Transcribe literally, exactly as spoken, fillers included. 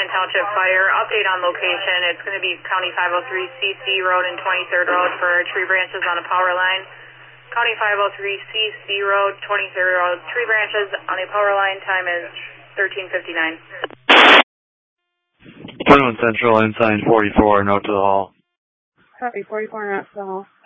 Cannon Township Fire. Update on location. It's going to be County five oh three C C Road and twenty-third Road for tree branches on a power line. County five oh three C C Road, twenty-third Road, tree branches on a power line. Time is thirteen fifty-nine. twenty-one Central, ensign forty-four, note to the hall. Copy, forty-four, note to the hall.